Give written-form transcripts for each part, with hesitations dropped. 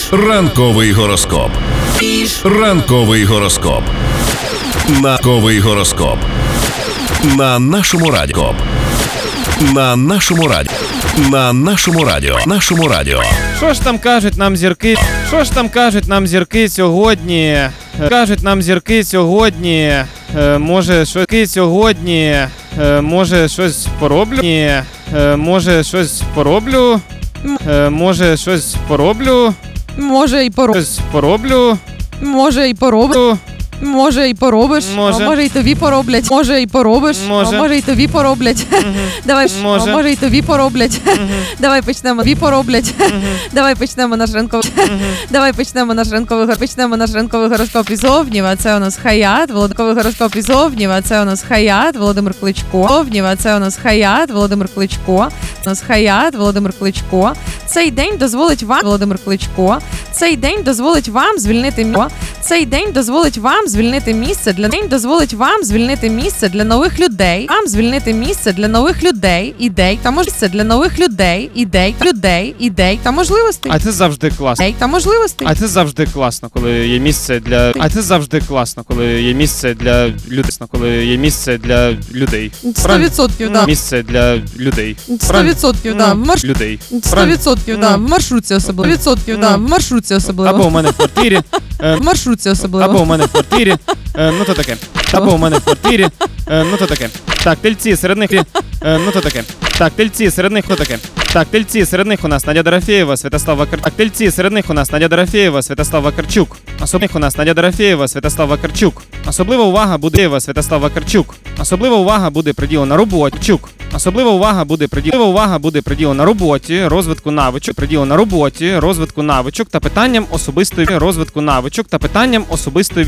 Ранковий гороскоп. Ранковий гороскоп. Ранковий гороскоп. На нашому радіо. На нашому радіо. На нашому радіо. Нашому радіо. Що ж там кажуть нам зірки? Що ж там кажуть нам зірки сьогодні? Кажуть нам зірки сьогодні. Може щось сьогодні. Може щось пороблю? Ні. Може щось пороблю? Може щось пороблю? Може і Щось пороблю? Може і пороблю. Може і поробиш, Може. а може і тобі пороблять. Може і поробиш, Може. а може і тобі пороблять. Давай, Може. а може і тобі пороблять. Давай почнемо. Тобі пороблять. Давай почнемо наш ранковий. Давай почнемо наш ранковий гороскоп із Овнів. А це у нас Хаят, Володимир гороскоп із Овнів. А це у нас Хаят, Володимир Кличко. Овнів, а це у нас Хаят, Володимир Кличко. У нас Хаят, Володимир Кличко. Цей день дозволить вам, Володимир Кличко. Цей день дозволить вам звільнити місце. Цей день дозволить вам звільнити місце для день дозволить вам звільнити місце для нових людей. Вам звільнити місце для нових людей, ідей та місце для нових людей, ідей та можливостей. А це завжди класно. Ідей та можливостей. А це завжди класно, коли є місце для. А це завжди класно, коли є місце для людей. Коли є місце для людей. 100%, да. Місце для людей. 100%, да. В Людей. 100%, да. В маршрутці особливо. 100%, да. В маршрутці особливо. Або у мене в квартирі. В маршрутці особливо. Або у мене в квартирі. Ну то таке. Або у мене в квартирі. Ну то таке. Так, тельці серед них. Ну то таке. Так, тельці серед них. Хто таке? Так, тельці серед них у нас Надя Дорофєєва, Святослав Вакарчук. Так, тельці серед них у нас Надя Дорофєєва, Святослав Вакарчук. Особливо у нас Надя Дорофєєва, Святослав Вакарчук. Особлива увага буде Святослав Вакарчук. Особлива увага буде приділена роботі. Особлива увага буде приділена роботі, розвитку навичок, приділена роботі, розвитку навичок та питанням особистої розвитку навичок та питанням особистої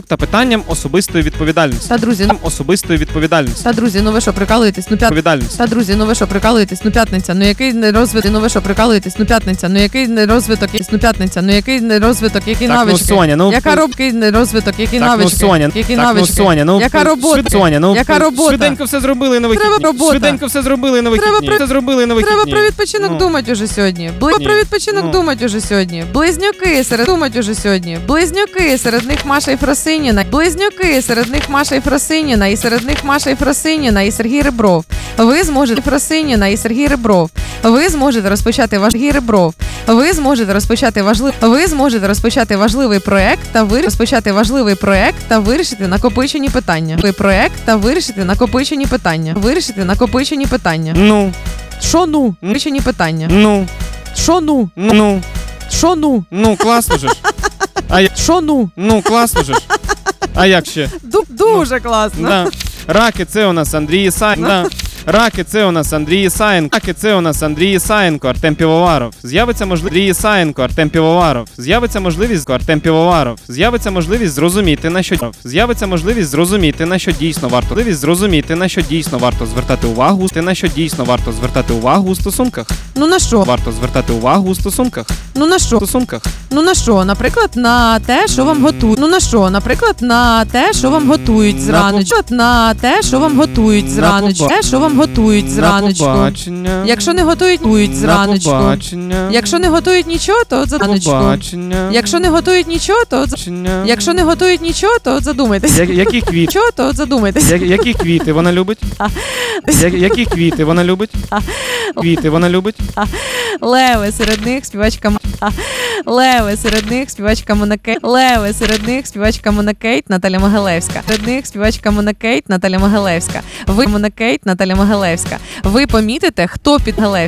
відповідальності. Та друзі, Особистої відповідальності. Та друзі, ну ви що прикалуєтесь? Ну Відповідальність. Та друзі, ну ви що прикалуєтесь? Ну п'ятниця, ну який не розвиток? Ну ви що прикалуєтесь? Ну п'ятниця, ну який не розвиток? Ну п'ятниця, ну який не розвиток? Які Так, навички? ну Соня, ну яка робки не розвиток? Які так, навички? ну Соня, які так, навички? ну Соня, ну яка робота? Соня, ну яка робота? швиденько все зробили на вихідні. Треба робота. Швиденько все зробили на вихідні. Все зробили на вихідні. Треба про відпочинок Ну. думати уже сьогодні. Ні. Про відпочинок Ну. думати уже сьогодні. Близнюки серед думати уже сьогодні. Близнюки серед них Маша і Фросиніна. Близнюки серед них Маша і Фросиніна. І серед них Маша і Фросиніна і Сергій Ребров. Ви зможете Фросиніна і Сергій Ребров. Ви зможете розпочати Сергій Ребров. Ви зможете розпочати важливий проект та вирішити накопичені питання. Вирішити накопичені питання. Ну. Що ну? Накопичені питання. Ну. Що ну? Ну. Що ну? Ну, класно же ж. А я... Що ну? Ну, класно же ж. А як ще? Дуже класно. Да. Раки, це у нас Андрій Ісаєнко. Да. Раки, це у нас Андрій Ісаєнко. Раки, це у нас Андрій Ісаєнко, Артем Півоваров. З'явиться можливість Андрій Ісаєнко, Артем Півоваров. З'явиться можливість Артем Півоваров. З'явиться можливість зрозуміти, на що дійсно варто звертати увагу, у стосунках. Ну на що? Варто звертати увагу у стосунках. Ну на що? Ну на що? Наприклад, на те, що вам готують. Ну на що? Наприклад, на те, що вам готують зраночку. На те, що вам готують зраночку. Те, що вам готують зраночку. На побачення. Якщо не готують зраночку. На побачення. Якщо не готують нічого, то за раночку. Побачення. Якщо не готують нічого, то задумайтесь. Які квіти? Чого, то задумайтесь. Які квіти вона любить? Які квіти вона любить? Квіти вона любить? Леви серед них співачка Леви серед них співачка Монакейт. Леви серед них співачка Монакейт Наталя Могилевська. Серед них співачка Монакейт Наталя Могилевська. Ви Монакейт Наталя Могилевська. Ви помітите, хто під Гелевська.